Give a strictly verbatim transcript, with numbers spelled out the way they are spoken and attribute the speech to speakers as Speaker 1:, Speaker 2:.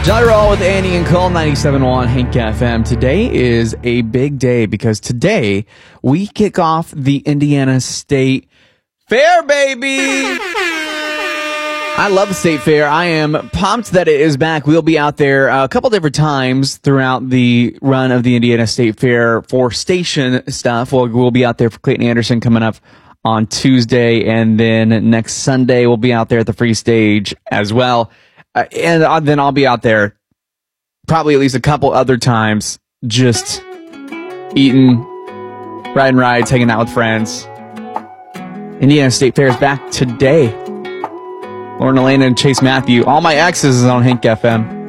Speaker 1: Jelly Roll with Annie and Cole, ninety-seven point one Hank F M. Today is a big day because today we kick off the Indiana State Fair, baby! I love the State Fair. I am pumped that it is back. We'll be out there a couple different times throughout the run of the Indiana State Fair for station stuff. We'll, we'll be out there for Clayton Anderson coming up on Tuesday, and then next Sunday we'll be out there at the Free Stage as well. Uh, and uh, then I'll be out there probably at least a couple other times just eating, riding rides, hanging out with friends. Indiana State Fair is back today. Lauren Elena and Chase Matthew. All my exes is on Hank F M.